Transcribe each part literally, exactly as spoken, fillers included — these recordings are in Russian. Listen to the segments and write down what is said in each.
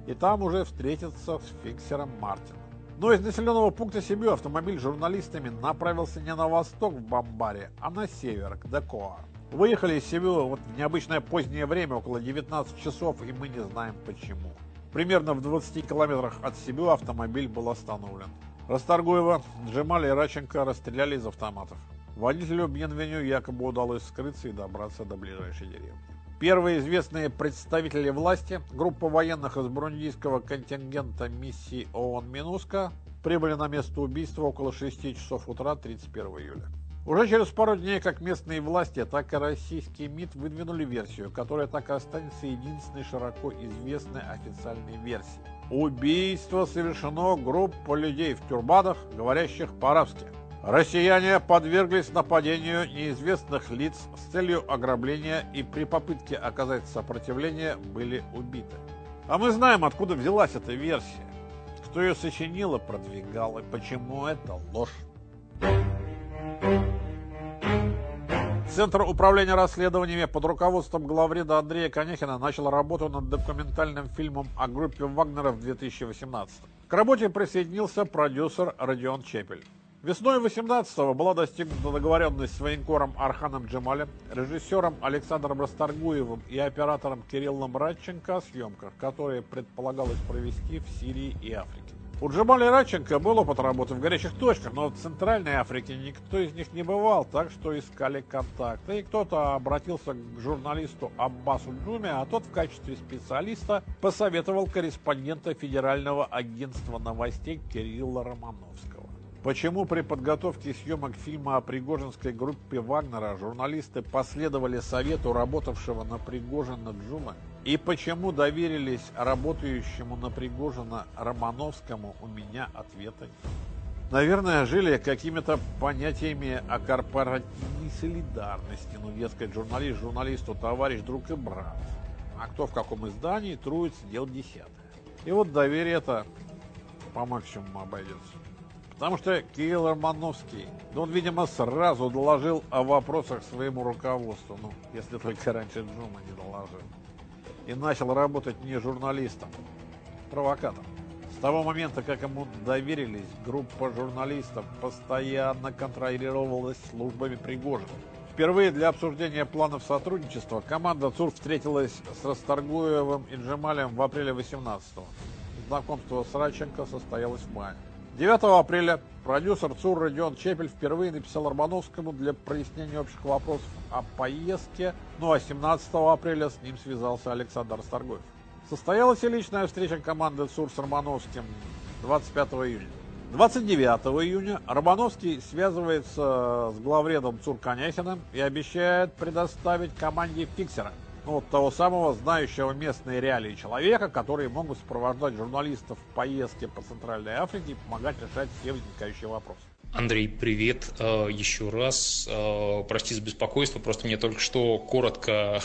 и там уже встретиться с фиксером Мартином. Но из населенного пункта Сибиу автомобиль с журналистами направился не на восток в Бамбаре, а на север, к Дакоа. Выехали из Сибиу вот в необычное позднее время, около девятнадцати часов, и мы не знаем почему. Примерно в двадцати километрах от Сибиу автомобиль был остановлен. Расторгуева, Джемаля и Радченко расстреляли из автоматов. Водителю Бьенвеню якобы удалось скрыться и добраться до ближайшей деревни. Первые известные представители власти, группа военных из бурундийского контингента миссии ООН «Минуска», прибыли на место убийства около шести часов утра тридцать первого июля. Уже через пару дней как местные власти, так и российский МИД выдвинули версию, которая так и останется единственной широко известной официальной версией. Убийство совершено группой людей в тюрбанах, говорящих по-арабски. Россияне подверглись нападению неизвестных лиц с целью ограбления и при попытке оказать сопротивление были убиты. А мы знаем, откуда взялась эта версия, кто ее сочинил и продвигал, и почему это ложь. Центр управления расследованиями под руководством главреда Андрея Коняхина начал работу над документальным фильмом о группе Вагнера в две тысячи восемнадцатом. К работе присоединился продюсер Родион Чепель. Весной две тысячи восемнадцатого была достигнута договоренность с военкором Арханом Джемалем, режиссером Александром Расторгуевым и оператором Кириллом Радченко о съемках, которые предполагалось провести в Сирии и Африке. У Джемаля и Радченко был опыт работы в горячих точках, но в Центральной Африке никто из них не бывал, так что искали контакты. И кто-то обратился к журналисту Аббасу Джуме, а тот в качестве специалиста посоветовал корреспондента Федерального агентства новостей Кирилла Романовского. Почему при подготовке съемок фильма о пригожинской группе Вагнера журналисты последовали совету работавшего на Пригожина Джумы? И почему доверились работающему на Пригожина Романовскому, у меня ответа нет. Наверное, жили какими-то понятиями о корпоративной солидарности. Ну, дескать, журналист журналисту товарищ, друг и брат. А кто в каком издании труется, дело десятое. И вот доверие-то по максимуму обойдется. Потому что Кирилл Романовский, ну, он, видимо, сразу доложил о вопросах своему руководству, ну, если только раньше Джума не доложил. И начал работать не журналистом, провокатором. С того момента, как ему доверились, группа журналистов постоянно контролировалась службами Пригожина. Впервые для обсуждения планов сотрудничества команда ЦУР встретилась с Расторгуевым и Джемалем в апреле две тысячи восемнадцатого. Знакомство с Радченко состоялось в мае. девятого апреля продюсер ЦУР Родион Чепель впервые написал Романовскому для прояснения общих вопросов о поездке, ну а семнадцатого апреля с ним связался Александр Расторгуев. Состоялась и личная встреча команды ЦУР с Романовским двадцать пятого июня. двадцать девятого июня Романовский связывается с главредом ЦУР Коняхиным и обещает предоставить команде фиксера. Ну, вот того самого знающего местные реалии человека, которые могут сопровождать журналистов в поездке по Центральной Африке и помогать решать все возникающие вопросы. Андрей, привет еще раз. Прости за беспокойство, просто мне только что коротко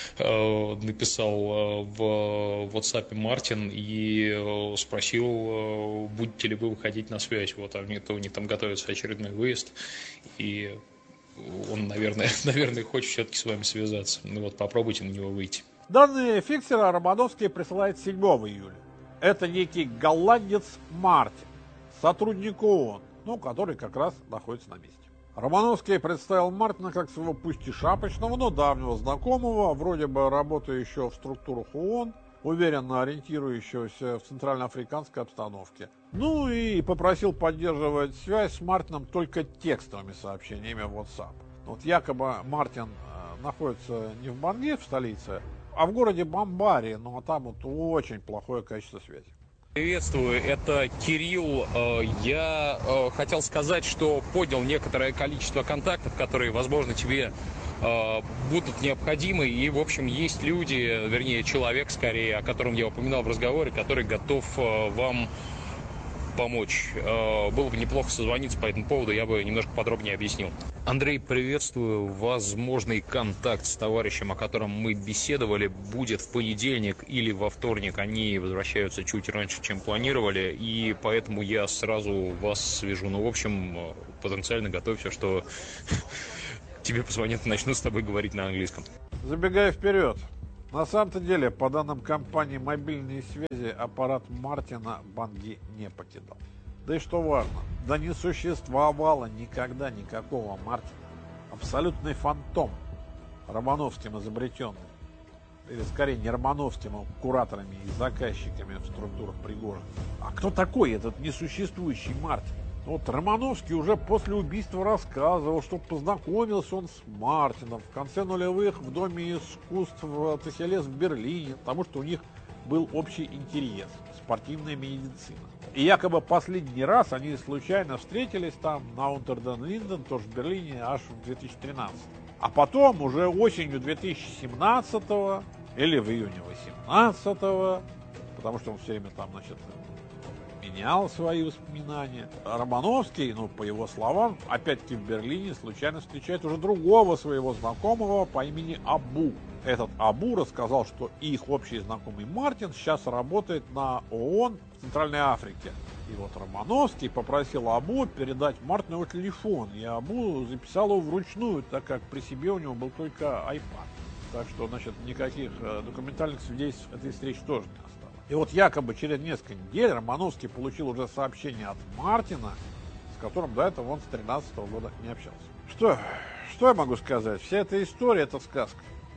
написал в WhatsApp Мартин и спросил, будете ли вы выходить на связь. Вот, а у них там готовится очередной выезд, и он, наверное, наверное, хочет все-таки с вами связаться. Ну вот, попробуйте на него выйти. Данные фиксера Романовский присылает седьмого июля. Это некий голландец Мартин, сотрудник ООН, ну, который как раз находится на месте. Романовский представил Мартина как своего пусть и шапочного, но давнего знакомого, вроде бы работающего в структурах ООН, уверенно ориентирующегося в центральноафриканской обстановке. Ну и попросил поддерживать связь с Мартином только текстовыми сообщениями в WhatsApp. Вот якобы Мартин э, находится не в Банге, в столице, а в городе Бамбаре, ну а там вот очень плохое качество связи. Приветствую, это Кирилл. Я хотел сказать, что поднял некоторое количество контактов, которые, возможно, тебе будут необходимы. И, в общем, есть люди, вернее, человек, скорее, о котором я упоминал в разговоре, который готов вам помочь. Было бы неплохо созвониться по этому поводу, я бы немножко подробнее объяснил. Андрей, приветствую. Возможный контакт с товарищем, о котором мы беседовали, будет в понедельник или во вторник. Они возвращаются чуть раньше, чем планировали, и поэтому я сразу вас свяжу. Ну, в общем, потенциально готовься, что тебе позвонят и начнут с тобой говорить на английском. Забегая вперед, На самом-то деле, по данным компании мобильной связи, аппарат Мартина Банги не покидал. Да и что важно, да не существовало никогда никакого Мартина. Абсолютный фантом, Романовским изобретенный. Или скорее не Романовским, а кураторами и заказчиками в структурах Пригожина. А кто такой этот несуществующий Мартин? Вот Романовский уже после убийства рассказывал, что познакомился он с Мартином в конце нулевых в Доме искусств Тахелес в Берлине, потому что у них был общий интерес – спортивная медицина. И якобы последний раз они случайно встретились там на Унтерден-Линден, тоже в Берлине, аж в две тысячи тринадцатом. А потом уже осенью две тысячи семнадцатого или в июне две тысячи восемнадцатого, потому что он все время там, значит, менял свои воспоминания. Романовский, ну, по его словам, опять-таки в Берлине случайно встречает уже другого своего знакомого по имени Абу. Этот Абу рассказал, что их общий знакомый Мартин сейчас работает на ООН в Центральной Африке. И вот Романовский попросил Абу передать Мартину его телефон, и Абу записал его вручную, так как при себе у него был только iPad. Так что, значит, никаких э, документальных свидетельств этой встречи тоже не осталось. И вот якобы через несколько недель Романовский получил уже сообщение от Мартина, с которым до этого он с две тысячи тринадцатого года не общался. Что, что я могу сказать? Вся эта история – это сказка.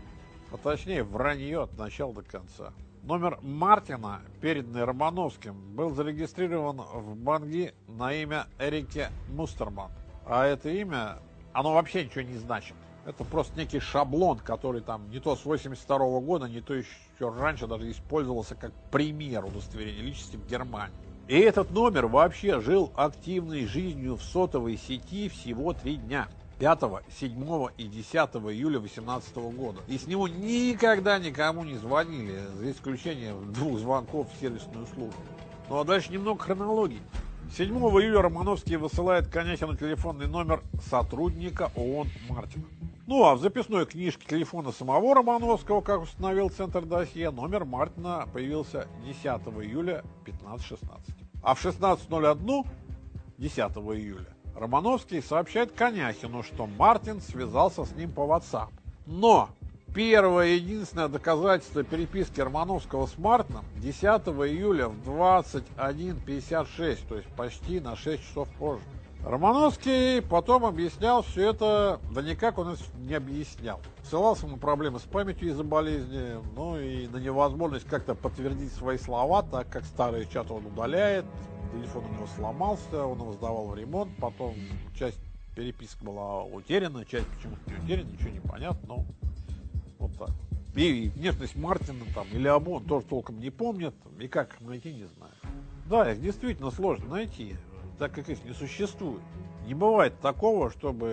А точнее, вранье от начала до конца. Номер Мартина, переданный Романовским, был зарегистрирован в Банги на имя Эрике Мустерман. А это имя, оно вообще ничего не значит. Это просто некий шаблон, который там не то с восемьдесят второго года, не то еще раньше даже использовался как пример удостоверения личности в Германии. И этот номер вообще жил активной жизнью в сотовой сети всего три дня. пятого, седьмого и десятого июля две тысячи восемнадцатого года. И с него никогда никому не звонили, за исключением двух звонков в сервисную службу. Ну а дальше немного хронологии. седьмого июля Романовский высылает Коняхину телефонный номер сотрудника ООН Мартина. Ну а в записной книжке телефона самого Романовского, как установил Центр досье, номер Мартина появился десятого июля пятнадцать шестнадцать. А в шестнадцать ноль один десятого июля Романовский сообщает Коняхину, что Мартин связался с ним по WhatsApp. Но первое и единственное доказательство переписки Романовского с Мартином десятого июля в двадцать один пятьдесят шесть, то есть почти на шесть часов позже. Романовский потом объяснял все это, да никак он это не объяснял. Ссылался на проблемы с памятью из-за болезни, ну и на невозможность как-то подтвердить свои слова, так как старые чаты он удаляет, телефон у него сломался, он его сдавал в ремонт, потом часть переписок была утеряна, часть почему-то не утеряна, ничего не понятно, но вот так. И внешность Мартина там или Абу он тоже толком не помнит, и как их найти, не знаю. Да, их действительно сложно найти, так как их не существует. Не бывает такого,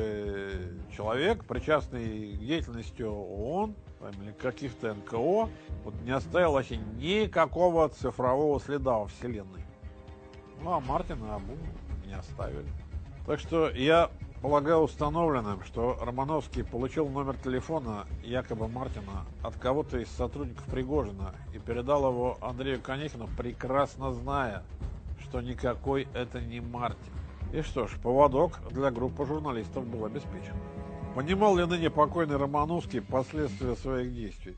чтобы человек, причастный к деятельности ООН там, или каких-то эн ка о, вот, не оставил вообще никакого цифрового следа во Вселенной. Ну, а Мартина и Абу не оставили. Так что я полагаю установленным, что Романовский получил номер телефона якобы Мартина от кого-то из сотрудников Пригожина и передал его Андрею Коняхину, прекрасно зная, что никакой это не Мартин. И что ж, поводок для группы журналистов был обеспечен. Понимал ли ныне покойный Романовский последствия своих действий?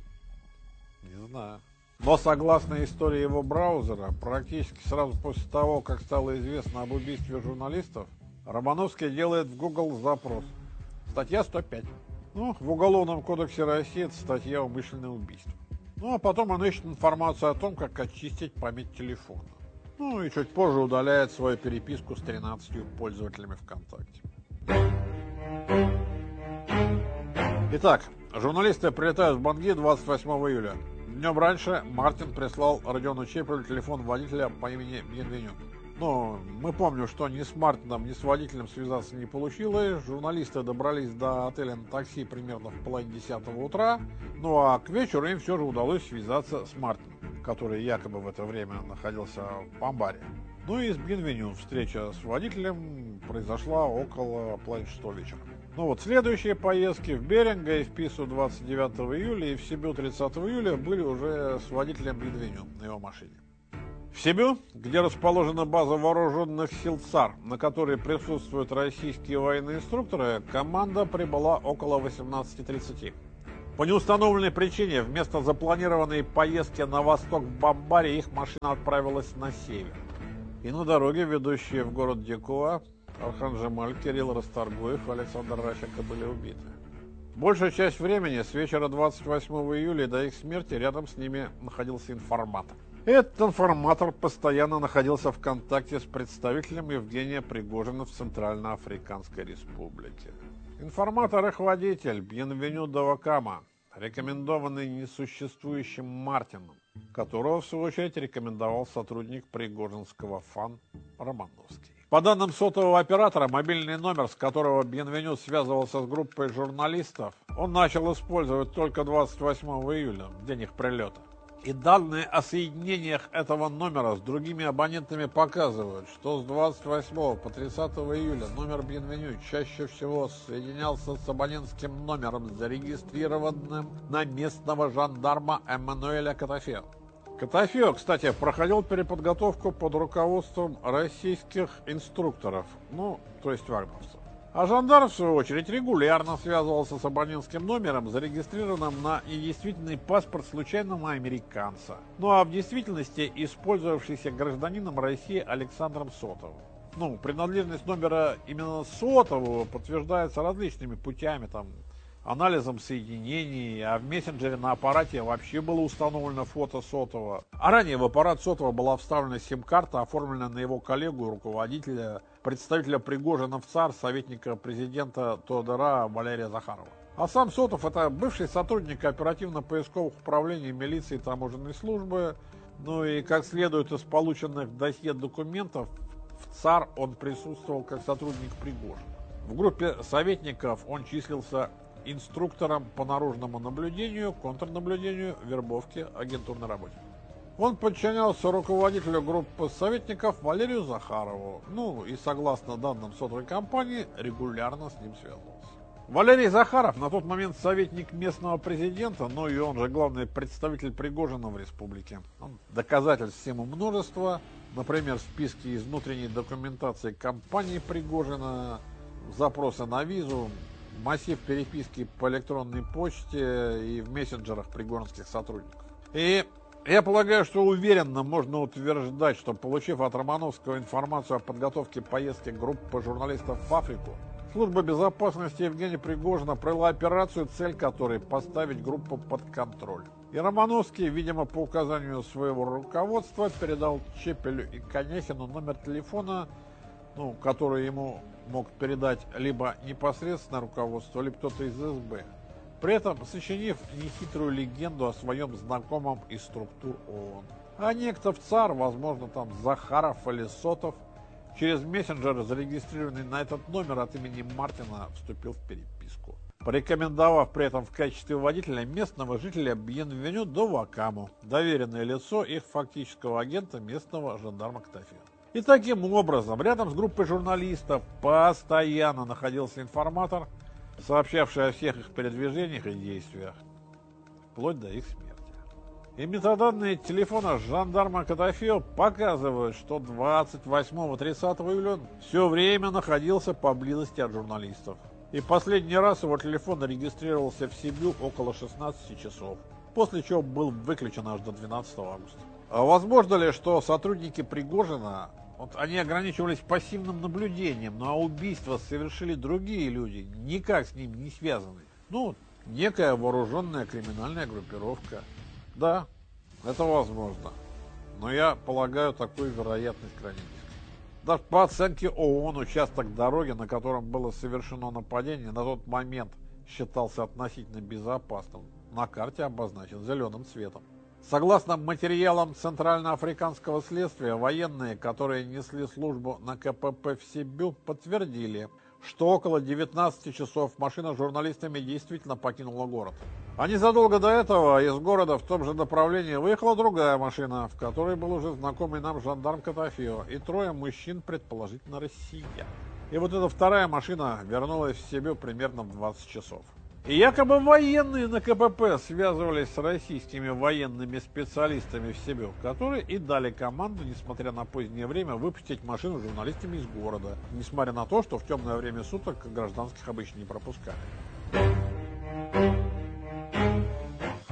Не знаю. Но согласно истории его браузера, практически сразу после того, как стало известно об убийстве журналистов, Романовский делает в Google запрос. Статья сто пять. Ну, в Уголовном кодексе России это статья умышленное убийство. Ну, а потом он ищет информацию о том, как очистить память телефона. Ну, и чуть позже удаляет свою переписку с тринадцатью пользователями ВКонтакте. Итак, журналисты прилетают в Банги двадцать восьмого июля. Днем раньше Мартин прислал Родиону Чепелю телефон водителя по имени Бьенвеню. Но мы помним, что ни с Мартином, ни с водителем связаться не получилось. Журналисты добрались до отеля на такси примерно в половине десятого утра. Ну а к вечеру им все же удалось связаться с Мартином, который якобы в это время находился в амбаре. Ну и с Бьенвеню встреча с водителем произошла около половины шестого вечера. Ну вот следующие поездки в Беринга и в Пису двадцать девятого июля и в Сибю тридцатого июля были уже с водителем Бьенвеню на его машине. В Сибю, где расположена база вооруженных сил ЦАР, на которой присутствуют российские военные инструкторы, команда прибыла около восемнадцати тридцати. По неустановленной причине вместо запланированной поездки на восток в Бамбаре их машина отправилась на север. И на дороге, ведущей в город Дикуа, Орхан Джемаль, Кирилл Расторгуев и Александр Ращенко были убиты. Большая часть времени с вечера двадцать восьмого июля до их смерти рядом с ними находился информатор. Этот информатор постоянно находился в контакте с представителем Евгения Пригожина в Центральноафриканской Республике. Информатор их водитель Бьенвеню Давакама, рекомендованный несуществующим Мартином, которого в свою очередь рекомендовал сотрудник пригожинского ФАН Романовский. По данным сотового оператора, мобильный номер, с которого Бьенвеню связывался с группой журналистов, он начал использовать только двадцать восьмого июля, в день их прилета. И данные о соединениях этого номера с другими абонентами показывают, что с двадцать восьмого по тридцатого июля номер Бьенвеню чаще всего соединялся с абонентским номером, зарегистрированным на местного жандарма Эммануэля Катафе. Катафе, кстати, проходил переподготовку под руководством российских инструкторов, ну, то есть вагнеровцев. А жандарм, в свою очередь, регулярно связывался с абонентским номером, зарегистрированным на недействительный паспорт случайного американца, ну а в действительности использовавшийся гражданином России Александром Сотовым. Ну, принадлежность номера именно Сотового подтверждается различными путями, там, анализом соединений, а в мессенджере на аппарате вообще было установлено фото Сотового. А ранее в аппарат Сотового была вставлена сим-карта, оформленная на его коллегу и руководителя, представителя Пригожина в ЦАР, советника президента ТОДРА Валерия Захарова. А сам Сотов — это бывший сотрудник оперативно-поисковых управлений милиции и таможенной службы. Ну и как следует из полученных досье документов, в ЦАР он присутствовал как сотрудник Пригожина. В группе советников он числился инструктором по наружному наблюдению, контрнаблюдению, вербовке, агентурной работе. Он подчинялся руководителю группы советников Валерию Захарову, ну и, согласно данным сотовой компании, регулярно с ним связывался. Валерий Захаров на тот момент советник местного президента, ну и он же главный представитель Пригожина в республике. Он доказательств ему множество, например, списки из внутренней документации компании Пригожина, запросы на визу, массив переписки по электронной почте и в мессенджерах пригожинских сотрудников. И я полагаю, что уверенно можно утверждать, что, получив от Романовского информацию о подготовке поездки группы журналистов в Африку, служба безопасности Евгения Пригожина провела операцию, цель которой — поставить группу под контроль. И Романовский, видимо, по указанию своего руководства, передал Чепелю и Конехину номер телефона, ну, который ему мог передать либо непосредственно руководство, либо кто-то из СБ, при этом сочинив нехитрую легенду о своем знакомом из структур ООН. А некто в ЦАР, возможно, там Захаров или Сотов, через мессенджер, зарегистрированный на этот номер от имени Мартина, вступил в переписку, порекомендовав при этом в качестве водителя местного жителя Бьенвеню Давакаму, доверенное лицо их фактического агента местного жандарма Катафе. И таким образом, рядом с группой журналистов постоянно находился информатор, сообщавший о всех их передвижениях и действиях, вплоть до их смерти. И метаданные телефона жандарма Катафе показывают, что двадцать восьмого — тридцатого июля все время находился поблизости от журналистов. И последний раз его телефон регистрировался в Сибю около шестнадцати часов, после чего был выключен аж до двенадцатого августа. А возможно ли, что сотрудники Пригожина, вот они ограничивались пассивным наблюдением, ну а убийства совершили другие люди, никак с ним не связанные? Ну, некая вооруженная криминальная группировка. Да, это возможно. Но я полагаю такую вероятность крайне низкой. Даже по оценке ООН, участок дороги, на котором было совершено нападение, на тот момент считался относительно безопасным. На карте обозначен зеленым цветом. Согласно материалам Центральноафриканского следствия, военные, которые несли службу на КПП в Сибю, подтвердили, что около девятнадцати часов машина с журналистами действительно покинула город. А незадолго до этого из города в том же направлении выехала другая машина, в которой был уже знакомый нам жандарм Катафе, и трое мужчин, предположительно россиян. И вот эта вторая машина вернулась в Сибю примерно в двадцать часов. И якобы военные на КПП связывались с российскими военными специалистами в Сибю, которые и дали команду, несмотря на позднее время, выпустить машину с журналистами из города, несмотря на то, что в темное время суток гражданских обычно не пропускали.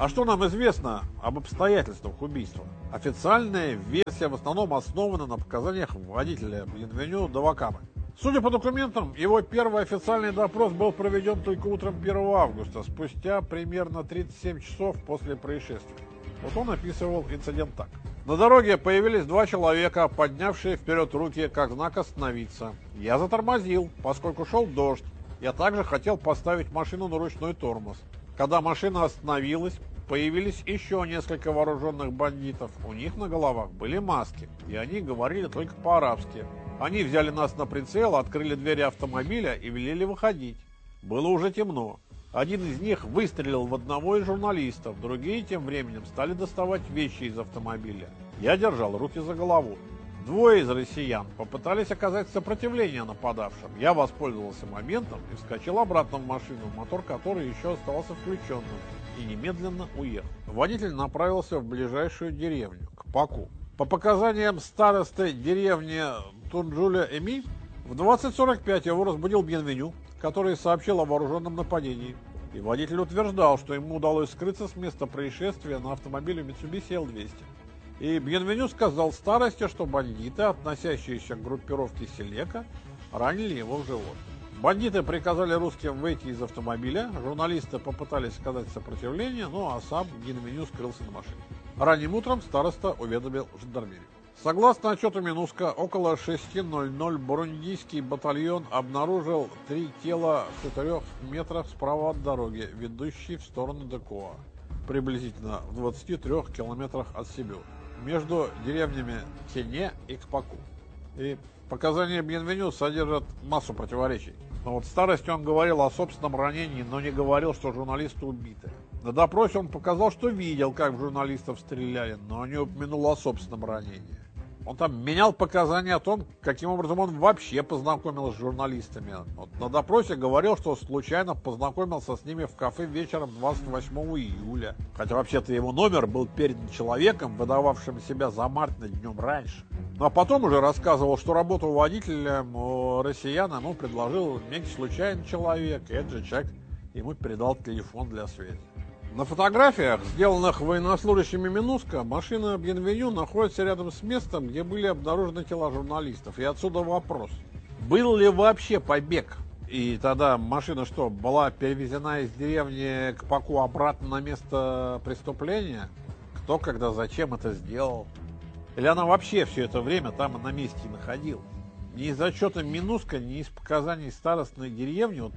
А что нам известно об обстоятельствах убийства? Официальная версия в основном основана на показаниях водителя Бьенвеню Давакамы. Судя по документам, его первый официальный допрос был проведен только утром первого августа, спустя примерно тридцать семь часов после происшествия. Вот он описывал инцидент так. На дороге появились два человека, поднявшие вперед руки, как знак остановиться. Я затормозил, поскольку шел дождь. Я также хотел поставить машину на ручной тормоз. Когда машина остановилась, появились еще несколько вооруженных бандитов. У них на головах были маски, и они говорили только по-арабски. Они взяли нас на прицел, открыли двери автомобиля и велели выходить. Было уже темно. Один из них выстрелил в одного из журналистов, другие тем временем стали доставать вещи из автомобиля. Я держал руки за голову. Двое из россиян попытались оказать сопротивление нападавшим. Я воспользовался моментом и вскочил обратно в машину, мотор которой еще оставался включенным, и немедленно уехал. Водитель направился в ближайшую деревню, к Паку. По показаниям старосты деревни Тунджуля-Эми, в двадцать сорок пять его разбудил Бьенвеню, который сообщил о вооруженном нападении. И водитель утверждал, что ему удалось скрыться с места происшествия на автомобиле Mitsubishi эл двести. И Бьенвеню сказал старости, что бандиты, относящиеся к группировке Селека, ранили его в живот. Бандиты приказали русским выйти из автомобиля, журналисты попытались оказать сопротивление, ну а сам Бьенвеню скрылся на машине. Ранним утром староста уведомил жандармерию. Согласно отчету Минуска, около шести ноль-ноль бурундийский батальон обнаружил три тела в четырех метрах справа от дороги, ведущей в сторону Декоа, приблизительно в двадцати трёх километрах от Сибиу, между деревнями Кене и Кпаку. И показания Бьенвеню содержат массу противоречий. Но вот в старости он говорил о собственном ранении, но не говорил, что журналисты убиты. На допросе он показал, что видел, как в журналистов стреляли, но не упомянул о собственном ранении. Он там менял показания о том, каким образом он вообще познакомился с журналистами. Вот на допросе говорил, что случайно познакомился с ними в кафе вечером двадцать восьмого июля. Хотя вообще-то его номер был передан человеком, выдававшим себя за Мартина днем раньше. Ну а потом уже рассказывал, что работу водителем россиян ему предложил некий случайный человек, и этот же человек ему передал телефон для связи. На фотографиях, сделанных военнослужащими Минуска, машина Бьенвеню находится рядом с местом, где были обнаружены тела журналистов. И отсюда вопрос. Был ли вообще побег? И тогда машина что, была перевезена из деревни к Паку обратно на место преступления? Кто, когда, зачем это сделал? Или она вообще все это время там на месте находилась? Ни из отчета Минуска, ни из показаний старостной деревни вот,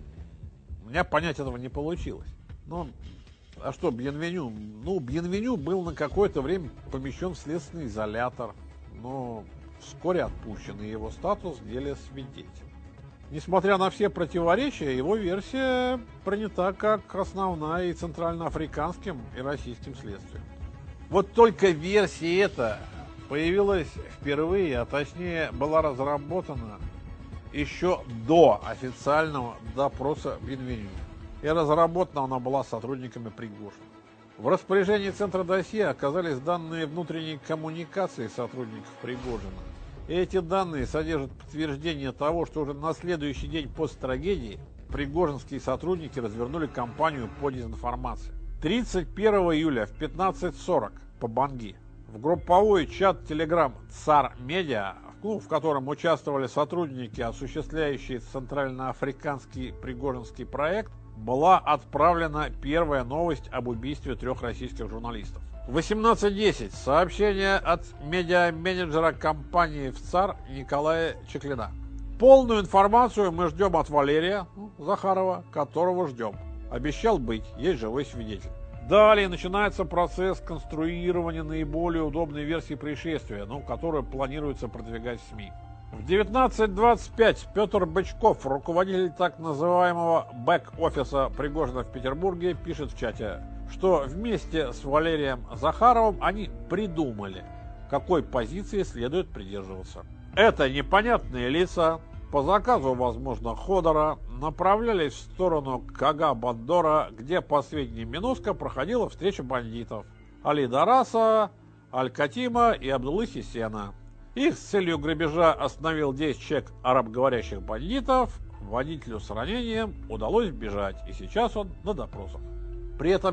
у меня понять этого не получилось. Ну, а что, Бьенвеню? Ну, Бьенвеню был на какое-то время помещен в следственный изолятор, но вскоре отпущен, и его статус в деле свидетель. Несмотря на все противоречия, его версия принята как основная и центральноафриканским, и российским следствием. Вот только версия эта появилась впервые, а точнее была разработана еще до официального допроса Бьенвеню. И разработана она была сотрудниками Пригожина. В распоряжении Центра досье оказались данные внутренней коммуникации сотрудников Пригожина. И эти данные содержат подтверждение того, что уже на следующий день после трагедии пригожинские сотрудники развернули кампанию по дезинформации. тридцать первого июля в пятнадцать сорок по Банги в групповой чат Telegram Цар Медиа, в котором участвовали сотрудники, осуществляющие центральноафриканский пригожинский проект, была отправлена первая новость об убийстве трех российских журналистов. В восемнадцать десять сообщение от медиа-менеджера компании в ЦАР Николая Чеклина. Полную информацию мы ждем от Валерия ну, Захарова, которого ждем. Обещал быть, есть живой свидетель. Далее начинается процесс конструирования наиболее удобной версии происшествия, ну, которую планируется продвигать в СМИ. В девятнадцать двадцать пять Петр Бычков, руководитель так называемого бэк-офиса Пригожина в Петербурге, пишет в чате, что вместе с Валерием Захаровым они придумали, какой позиции следует придерживаться. Это непонятные лица, по заказу, возможно, Ходора, направлялись в сторону Кага-Бандора, где по сведениям Минуска проходила встреча бандитов Али Дараса, Аль-Катима и Абдуллы Хисена. Их с целью грабежа остановил десять человек арабоговорящих бандитов, водителю с ранением удалось бежать, и сейчас он на допросах. При этом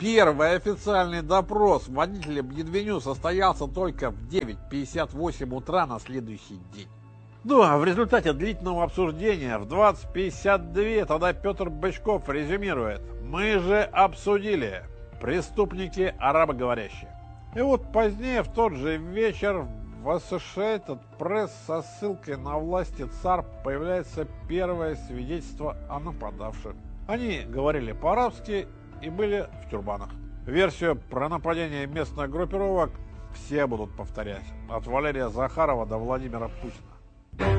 Первый официальный допрос водителя Бьенвеню состоялся только в девять пятьдесят восемь утра на следующий день. Ну а в результате длительного обсуждения в двадцать пятьдесят два тогда Петр Бычков резюмирует: «Мы же обсудили преступники арабоговорящие». И вот позднее, в тот же вечер, в Associated Press со ссылкой на власти ЦАР появляется первое свидетельство о нападавших. Они говорили по-арабски и были в тюрбанах. Версию про нападение местных группировок все будут повторять, от Валерия Захарова до Владимира Путина.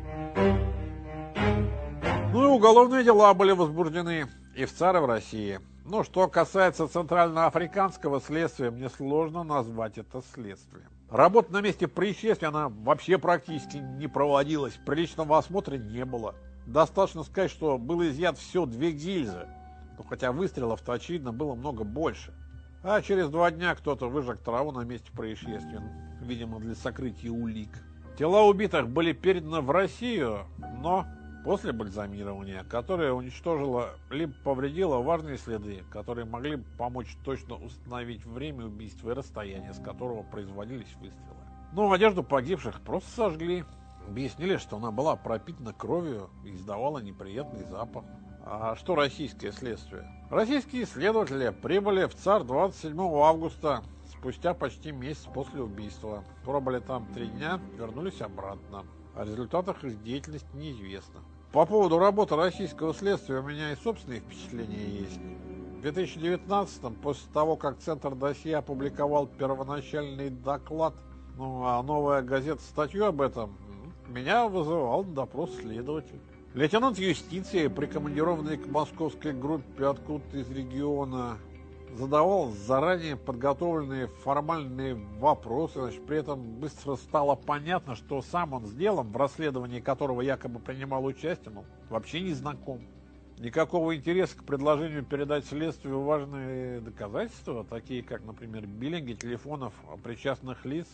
Ну и уголовные дела были возбуждены и в ЦАР, и в России. Ну, что касается центральноафриканского следствия, мне сложно назвать это следствием. Работа на месте происшествия, она вообще практически не проводилась, приличного осмотра не было. Достаточно сказать, что был изъят всего две гильзы, ну, хотя выстрелов-то, очевидно, было много больше. А через два дня кто-то выжег траву на месте происшествия, видимо, для сокрытия улик. Тела убитых были переданы в Россию, но после бальзамирования, которое уничтожило либо повредило важные следы, которые могли помочь точно установить время убийства и расстояние, с которого производились выстрелы. Но одежду погибших просто сожгли. Объяснили, что она была пропитана кровью и издавала неприятный запах. А что российское следствие? Российские следователи прибыли в ЦАР двадцать седьмого августа, спустя почти месяц после убийства. Пробыли там три дня, вернулись обратно. О результатах их деятельности неизвестно. По поводу работы российского следствия у меня и собственные впечатления есть. В две тысячи девятнадцатом, после того, как Центр досье опубликовал первоначальный доклад, ну а новая газета статью об этом, меня вызывал на допрос следователь. Лейтенант юстиции, прикомандированный к московской группе откуда-то из региона, задавал заранее подготовленные формальные вопросы, значит, при этом быстро стало понятно, что сам он с делом, в расследовании которого якобы принимал участие, ну, вообще не знаком. Никакого интереса к предложению передать следствию важные доказательства, такие как, например, биллинги телефонов причастных лиц,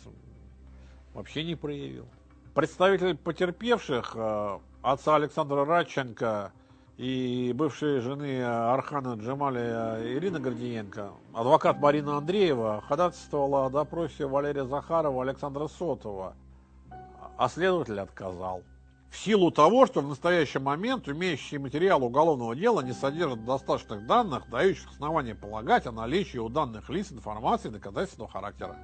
вообще не проявил. Представитель потерпевших, отца Александра Радченко и бывшей жены Архана Джемаля Ирина Гордиенко, адвокат Марина Андреева, ходатайствовала о допросе Валерия Захарова, Александра Сотова, а следователь отказал. В силу того, что в настоящий момент имеющий материал уголовного дела не содержит достаточных данных, дающих основания полагать о наличии у данных лиц информации доказательственного характера.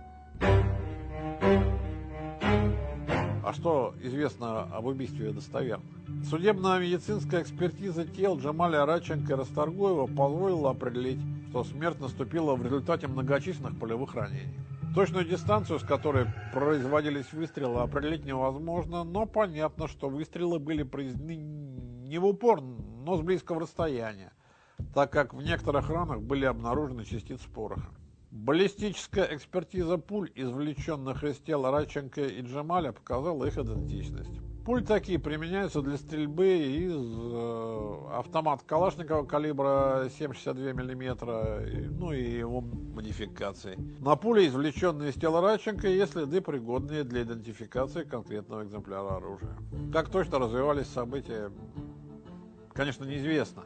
А что известно об убийстве достоверно? Судебно-медицинская экспертиза тел Джемаля Радченко и Расторгуева позволила определить, что смерть наступила в результате многочисленных полевых ранений. Точную дистанцию, с которой производились выстрелы, определить невозможно, но понятно, что выстрелы были произведены не в упор, но с близкого расстояния, так как в некоторых ранах были обнаружены частицы пороха. Баллистическая экспертиза пуль, извлеченных из тела Радченко и Джемаля, показала их идентичность. Пули такие применяются для стрельбы из э, автомата Калашникова калибра семь шестьдесят два миллиметра, ну и его модификаций. На пули, извлеченные из тела Радченко, есть следы, пригодные для идентификации конкретного экземпляра оружия. Как точно развивались события, конечно, неизвестно,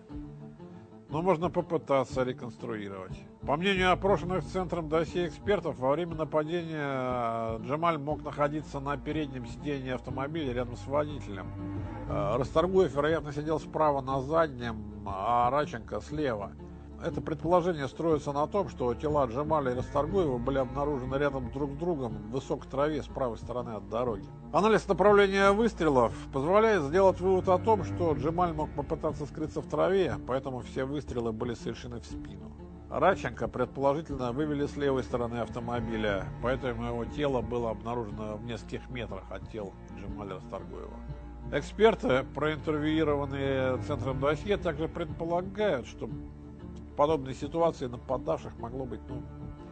но можно попытаться реконструировать. По мнению опрошенных Центром досье экспертов, во время нападения Джемаль мог находиться на переднем сидении автомобиля рядом с водителем. Расторгуев, вероятно, сидел справа на заднем, а Радченко слева. Это предположение строится на том, что тела Джемаля и Расторгуева были обнаружены рядом друг с другом в высокой траве с правой стороны от дороги. Анализ направления выстрелов позволяет сделать вывод о том, что Джемаль мог попытаться скрыться в траве, поэтому все выстрелы были совершены в спину. Радченко, предположительно, вывели с левой стороны автомобиля, поэтому его тело было обнаружено в нескольких метрах от тел Джемаля Расторгуева. Эксперты, проинтервьюированные Центром досье, также предполагают, что в подобной ситуации нападавших могло быть, ну,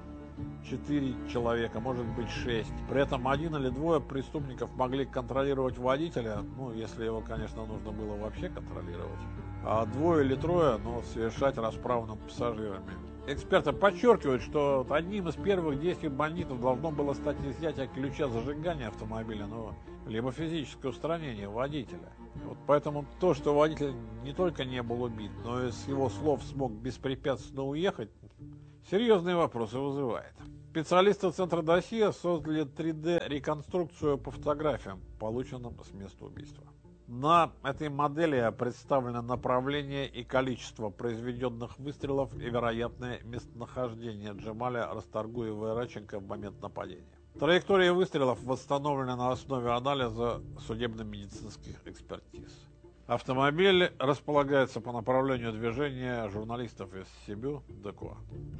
четыре человека, может быть шесть. При этом один или двое преступников могли контролировать водителя, ну, если его, конечно, нужно было вообще контролировать. А двое или трое, но совершать расправу над пассажирами. Эксперты подчеркивают, что одним из первых действий бандитов должно было стать изъятие ключа зажигания автомобиля, ну, либо физическое устранение водителя. Вот поэтому то, что водитель не только не был убит, но и с его слов смог беспрепятственно уехать, серьезные вопросы вызывает. Специалисты Центра досье создали три дэ реконструкцию по фотографиям, полученным с места убийства. На этой модели представлено направление и количество произведенных выстрелов и вероятное местонахождение Джемаля Расторгуева и Радченко в момент нападения. Траектория выстрелов восстановлена на основе анализа судебно-медицинских экспертиз. Автомобиль располагается по направлению движения журналистов из Сибю до Куа.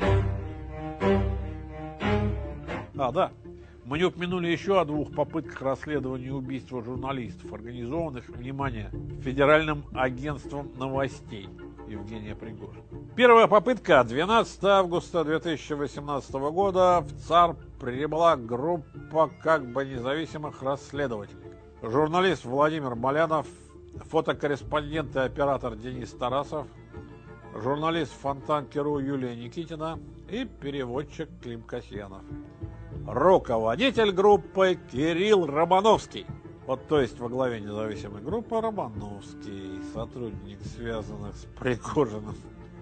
А, да. Мы не упомянули еще о двух попытках расследования убийства журналистов, организованных, внимание, Федеральным агентством новостей Евгения Пригожина. Первая попытка. двенадцатого августа две тысячи восемнадцатого года в ЦАР прибыла группа как бы независимых расследователей. Журналист Владимир Малянов, фотокорреспондент и оператор Денис Тарасов, журналист Фонтанки.ру Юлия Никитина и переводчик Клим Касьянов. Руководитель группы Кирилл Романовский. Вот, то есть во главе независимой группы Романовский, сотрудник связанных с Пригожиным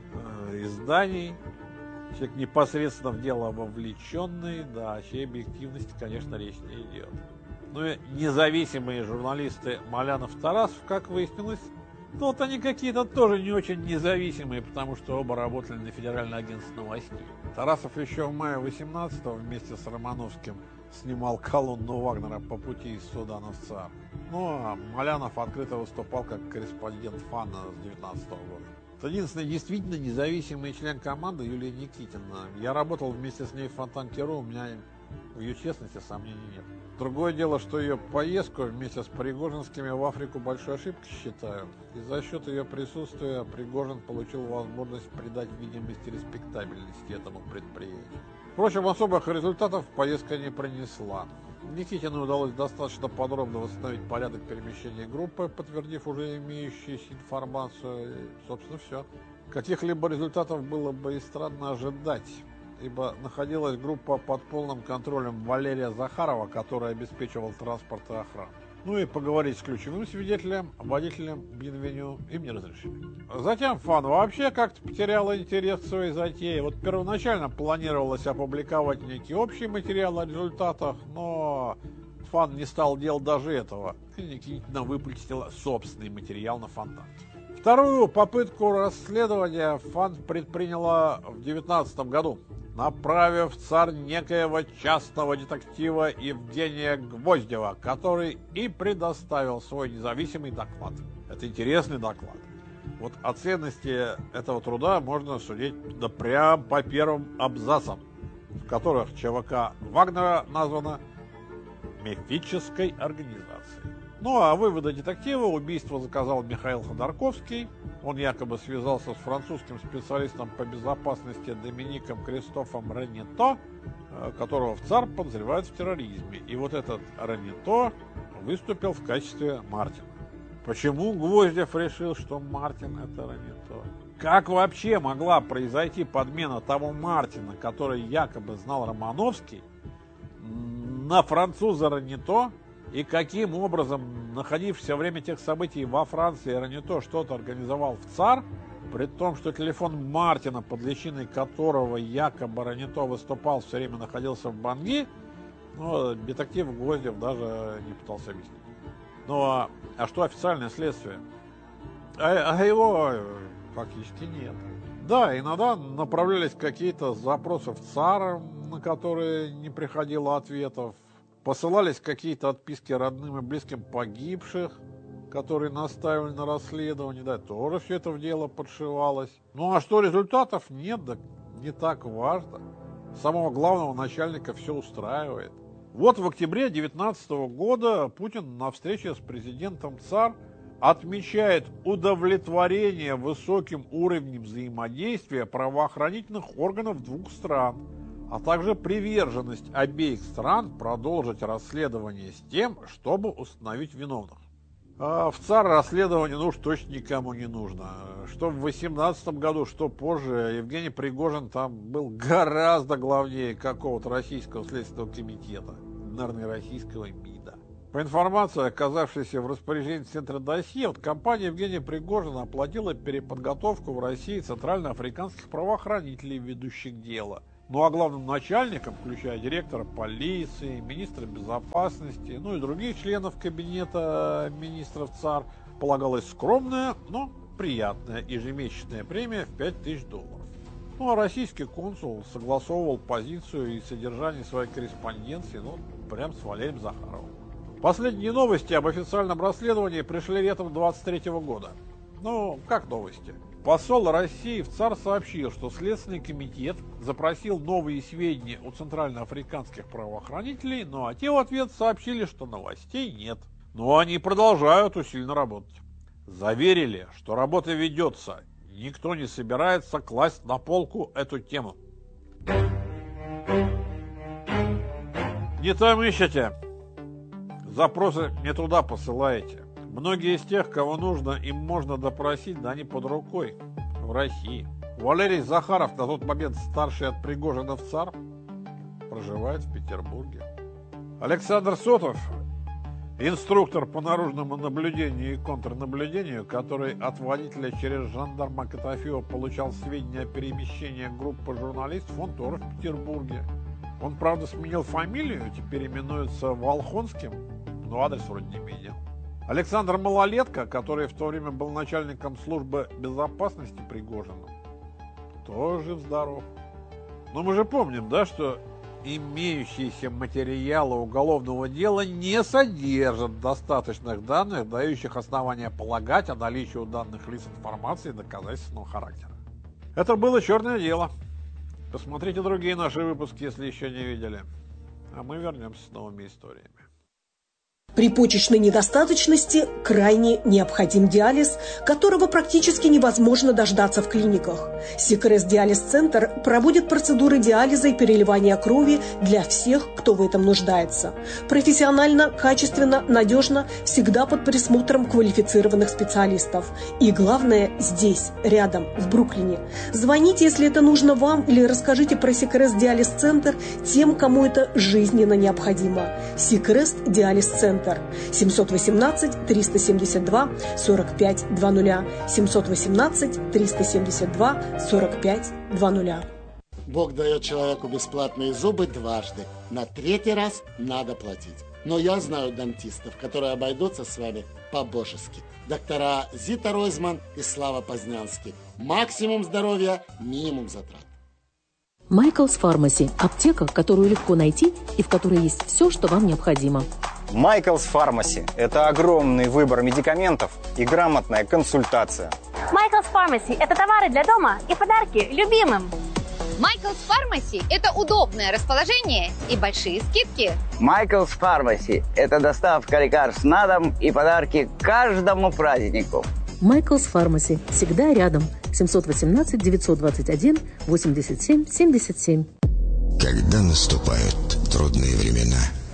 э, изданий, человек непосредственно в дело вовлеченный, да, о чьей объективности, конечно, речь не идет. Ну и независимые журналисты Малянов-Тарасов, как выяснилось, ну вот они какие-то тоже не очень независимые, потому что оба работали на Федеральное агентство новостей. Тарасов еще в мае восемнадцатого вместе с Романовским снимал колонну Вагнера по пути из Судана в ЦАР. Ну а Малянов открыто выступал как корреспондент ФАНа с девятнадцатого года. Единственный действительно независимый член команды Юлия Никитина. Я работал вместе с ней в Фонтанке.ру, у меня в ее честности сомнений нет. Другое дело, что ее поездку вместе с Пригожинскими в Африку большой ошибкой считаю. И за счет ее присутствия Пригожин получил возможность придать видимость и респектабельности этому предприятию. Впрочем, особых результатов поездка не принесла. Никитину удалось достаточно подробно восстановить порядок перемещения группы, подтвердив уже имеющуюся информацию. И, собственно, все. Каких-либо результатов было бы и странно ожидать, ибо находилась группа под полным контролем Валерия Захарова, который обеспечивал транспорт и охрану. Ну и поговорить с ключевым свидетелем, водителем Бинвеню, им не разрешили. Затем ФАН вообще как-то потерял интерес к своей затее. Вот первоначально планировалось опубликовать некий общий материал о результатах, но ФАН не стал делать даже этого. И Никитина выпустила собственный материал на Фонтанке. Вторую попытку расследования ФАН предприняла в две тысячи девятнадцатом году, направив в ЦАР некоего частного детектива Евгения Гвоздева, который и предоставил свой независимый доклад. Это интересный доклад. Вот о ценности этого труда можно судить да прям по первым абзацам, в которых ЧВК Вагнера названа мифической организацией. Ну а выводы детектива: убийство заказал Михаил Ходорковский. Он якобы связался с французским специалистом по безопасности Домиником Кристофом Ренето, которого в ЦАР подозревают в терроризме. И вот этот Ренето выступил в качестве Мартина. Почему Гвоздев решил, что Мартин это Ренето? Как вообще могла произойти подмена того Мартина, который якобы знал Романовский, на француза Ренето? И каким образом, находившийся во время тех событий во Франции, Ренето что-то организовал в ЦАР, при том, что телефон Мартина, под личиной которого якобы Ренето выступал, все время находился в Банги, ну, детектив Гвоздев даже не пытался объяснить. Ну, а, а что официальное следствие? А, а его фактически нет. Да, иногда направлялись какие-то запросы в ЦАР, на которые не приходило ответов. Посылались какие-то отписки родным и близким погибших, которые настаивали на расследовании, да, тоже все это в дело подшивалось. Ну а что результатов нет, да не так важно. Самого главного начальника все устраивает. Вот в октябре две тысячи девятнадцатого года Путин на встрече с президентом ЦАР отмечает удовлетворение высоким уровнем взаимодействия правоохранительных органов двух стран, а также приверженность обеих стран продолжить расследование с тем, чтобы установить виновных. А в ЦАР расследование, ну уж точно никому не нужно. Что в две тысячи восемнадцатом году, что позже, Евгений Пригожин там был гораздо главнее какого-то российского следственного комитета, наверное, российского МИДа. По информации, оказавшейся в распоряжении Центра досье, вот компания Евгения Пригожина оплатила переподготовку в России центральноафриканских правоохранителей, ведущих дело. Ну а главным начальникам, включая директора полиции, министра безопасности, ну и других членов кабинета министров ЦАР, полагалась скромная, но приятная ежемесячная премия в пять тысяч долларов. Ну а российский консул согласовывал позицию и содержание своей корреспонденции, ну, прям с Валерием Захаровым. Последние новости об официальном расследовании пришли летом двадцать третьего года. Ну, как новости? Посол России в ЦАР сообщил, что Следственный комитет запросил новые сведения у центральноафриканских правоохранителей, ну а те в ответ сообщили, что новостей нет. Но они продолжают усиленно работать. Заверили, что работа ведется. Никто не собирается класть на полку эту тему. Не там ищете. Запросы не туда посылаете. Многие из тех, кого нужно, им можно допросить, да не под рукой. В России. Валерий Захаров, на тот момент старший от Пригожина в ЦАР, проживает в Петербурге. Александр Сотов, инструктор по наружному наблюдению и контрнаблюдению, который от водителя через жандарма Котофеева получал сведения о перемещении группы журналистов, он тоже в Петербурге. Он, правда, сменил фамилию, теперь именуется Волхонским, но адрес вроде не менял. Александр Малолетко, который в то время был начальником службы безопасности Пригожина, тоже жив-здоров. Но мы же помним, да, что имеющиеся материалы уголовного дела не содержат достаточных данных, дающих основания полагать о наличии у данных лиц информации доказательственного характера. Это было черное дело. Посмотрите другие наши выпуски, если еще не видели. А мы вернемся с новыми историями. При почечной недостаточности крайне необходим диализ, которого практически невозможно дождаться в клиниках. Сикрес Диализ-центр проводит процедуры диализа и переливания крови для всех, кто в этом нуждается. Профессионально, качественно, надежно, всегда под присмотром квалифицированных специалистов. И главное, здесь, рядом, в Бруклине. Звоните, если это нужно вам, или расскажите про Сикрес Диализ-центр тем, кому это жизненно необходимо. Сикрес Диализ-центр. семьсот восемнадцать триста семьдесят два сорок пять двадцать. семьсот восемнадцать триста семьдесят два сорок пять двадцать. Бог дает человеку бесплатные зубы дважды. На третий раз надо платить. Но я знаю дантистов, которые обойдутся с вами по-божески. Доктора Зита Ройзман и Слава Познянский. Максимум здоровья, минимум затрат. Майклс Фармаси – аптека, которую легко найти и в которой есть все, что вам необходимо. Майклс Фармаси – это огромный выбор медикаментов и грамотная консультация. Майклс Фармаси – это товары для дома и подарки любимым. Майклс Фармаси – это удобное расположение и большие скидки. Майклс Фармаси – это доставка лекарств на дом и подарки каждому празднику. Майклс Фармаси всегда рядом. семьсот восемнадцать девятьсот двадцать один восемьдесят семь семьдесят семь. Когда наступают трудные времена,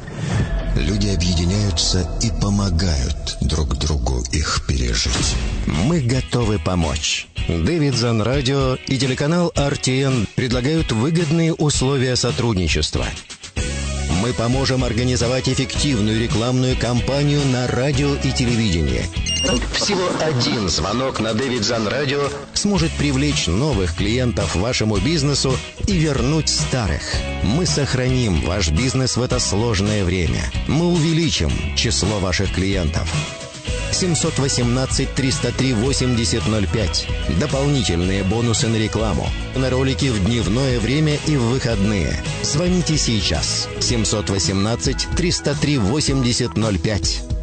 люди объединяются и помогают друг другу их пережить. Мы готовы помочь. Davidson Radio и телеканал ар ти эн предлагают выгодные условия сотрудничества. Мы поможем организовать эффективную рекламную кампанию на радио и телевидении. Всего один звонок на Davidson Radio сможет привлечь новых клиентов вашему бизнесу и вернуть старых. Мы сохраним ваш бизнес в это сложное время. Мы увеличим число ваших клиентов. семьсот восемнадцать триста три восемьдесят ноль пять. Дополнительные бонусы на рекламу. На ролики в дневное время и в выходные. Звоните сейчас. семьсот восемнадцать триста три восемьдесят ноль пять.